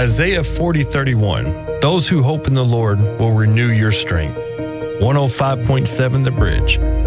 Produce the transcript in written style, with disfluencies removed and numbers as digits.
Isaiah 40:31. Those who hope in the Lord will renew your strength. 105.7 The Bridge.